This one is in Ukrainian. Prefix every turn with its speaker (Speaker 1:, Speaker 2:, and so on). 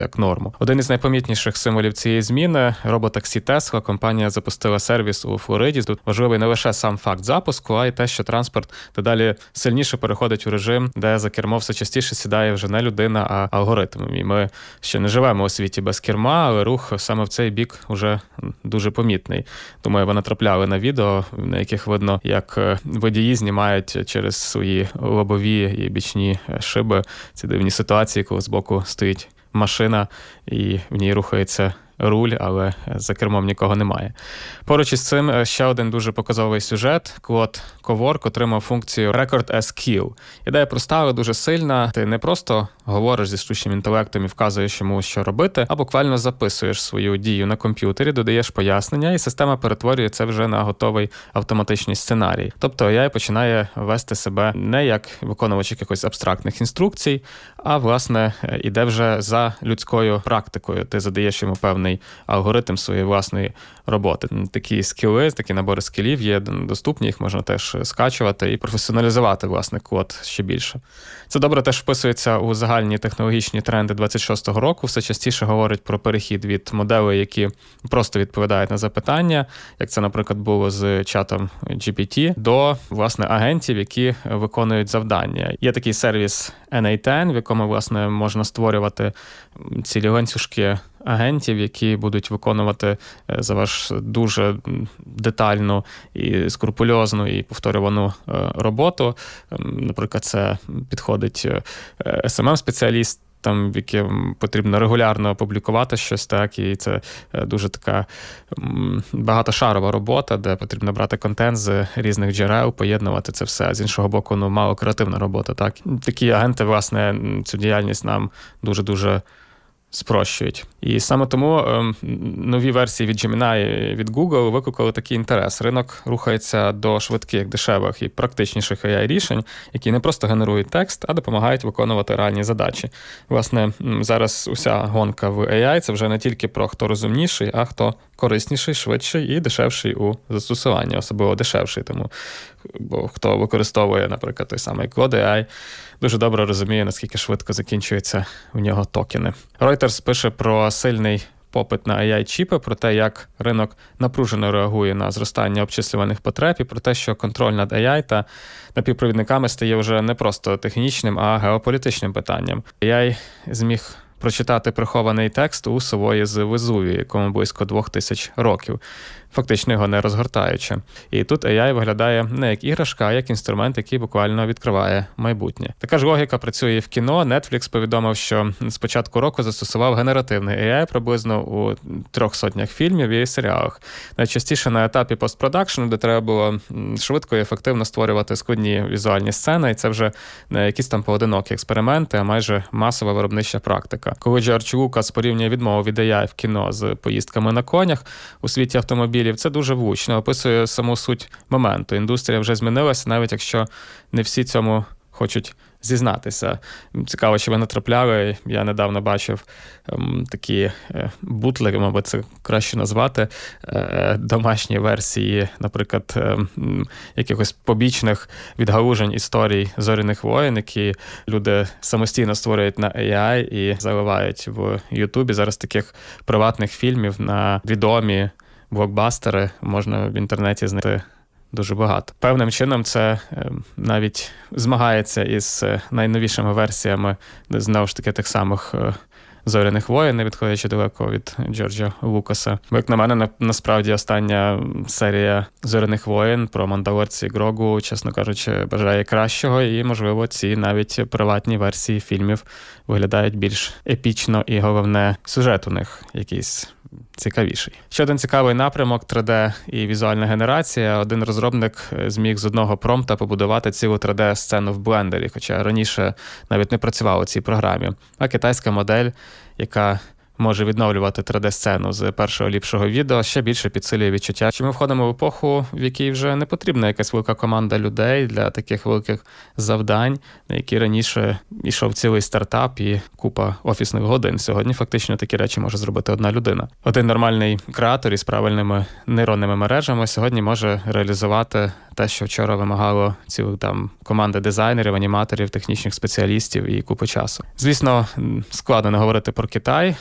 Speaker 1: як норму. Один із найпомітніших символів цієї зміни – роботаксі Tesla. Компанія запустила сервіс у Флориді. Тут важливий не лише сам факт запуску, а й те, що транспорт дедалі сильніше переходить у режим, де за кермо все частіше сідає вже не людина, а алгоритм. І ми ще не живемо у світі без керма, але рух саме в цей бік вже дуже помітний. Думаю, ви натрапляли на відео, на яких видно, як водії знімають через свої лобові і бічні шиби ці дивні ситуації, коли збоку стоїть машина і в ній рухається руль, але за кермом нікого немає. Поруч із цим ще один дуже показовий сюжет. Клод Коворк отримав функцію Record as Kill. Ідея проста, але дуже сильна. Ти не просто говориш зі штучним інтелектом і вказуєш йому, що робити, а буквально записуєш свою дію на комп'ютері, додаєш пояснення, і система перетворює це вже на готовий автоматичний сценарій. Тобто AI починає вести себе не як виконувач якихось абстрактних інструкцій, а, власне, іде вже за людською практикою. Ти задаєш йому певний алгоритм своєї власної роботи. Такі скіли, такі набори скілів є доступні, їх можна теж скачувати і професіоналізувати, власне, код ще більше. Це добре теж вписується у загальні технологічні тренди 26-го року. Все частіше говорять про перехід від моделей, які просто відповідають на запитання, як це, наприклад, було з чатом GPT, до, власне, агентів, які виконують завдання. Є такий сервіс n8n, в якому, власне, можна створювати цілі ланцюжки агентів, які будуть виконувати за вас дуже детальну і скрупульозну і повторювану роботу. Наприклад, це підходить SMM-спеціаліст, там, в яким потрібно регулярно публікувати щось, так, і це дуже така багатошарова робота, де потрібно брати контент з різних джерел, поєднувати це все. З іншого боку, мало креативна робота, так. Такі агенти, власне, цю діяльність нам дуже-дуже спрощують. І саме тому нові версії від Gemini, від Google викликали такий інтерес. Ринок рухається до швидких, дешевих і практичніших AI-рішень, які не просто генерують текст, а допомагають виконувати реальні задачі. Власне, зараз уся гонка в AI – це вже не тільки про хто розумніший, а хто корисніший, швидший і дешевший у застосуванні, особливо дешевший. Тому, бо хто використовує, наприклад, той самий Claude AI, дуже добре розуміє, наскільки швидко закінчуються в нього токени. Reuters пише про сильний попит на AI-чіпи, про те, як ринок напружено реагує на зростання обчислюваних потреб, і про те, що контроль над AI та напівпровідниками стає вже не просто технічним, а геополітичним питанням. AI зміг прочитати прихований текст у сової з Везувії, якому близько 2000 років, фактично його не розгортаючи. І тут AI виглядає не як іграшка, а як інструмент, який буквально відкриває майбутнє. Така ж логіка працює і в кіно. Netflix повідомив, що з початку року застосував генеративний AI приблизно у 300 фільмів і серіалах. Найчастіше на етапі постпродакшену, де треба було швидко і ефективно створювати складні візуальні сцени, і це вже не якісь там поодинокі експерименти, а майже масова виробнича практика. Коли Джордж Лукас порівнює відмову від AI в кіно з поїздками на конях у світі автомобілів, це дуже влучно описує саму суть моменту. Індустрія вже змінилася, навіть якщо не всі цьому хочуть зізнатися. Цікаво, чи ви натрапляли. Я недавно бачив такі бутлери, мабуть, це краще назвати, домашні версії, наприклад, якихось побічних відгалужень історій «Зоряних воєн», які люди самостійно створюють на AI і заливають в Ютубі. Зараз таких приватних фільмів на відомі блокбастери можна в інтернеті знайти дуже багато. Певним чином це навіть змагається із найновішими версіями, знову ж таки, тих самих «Зоряних воєн», не відходячи далеко від Джорджа Лукаса. Бо, як на мене, насправді остання серія «Зоряних воєн» про мандалорці Грогу, чесно кажучи, бажає кращого, і, можливо, ці навіть приватні версії фільмів виглядають більш епічно, і, головне, сюжет у них якийсь цікавіший. Ще один цікавий напрямок – 3D і візуальна генерація. Один розробник зміг з одного промпта побудувати цілу 3D-сцену в блендері, хоча раніше навіть не працював у цій програмі. А китайська модель, яка може відновлювати 3D-сцену з першого ліпшого відео, ще більше підсилює відчуття, що ми входимо в епоху, в якій вже не потрібна якась велика команда людей для таких великих завдань, на які раніше йшов цілий стартап і купа офісних годин. Сьогодні фактично такі речі може зробити одна людина. Один нормальний креатор із правильними нейронними мережами сьогодні може реалізувати те, що вчора вимагало цілих там команди дизайнерів, аніматорів, технічних спеціалістів і купи часу. Звісно, складно не говорити про Китай,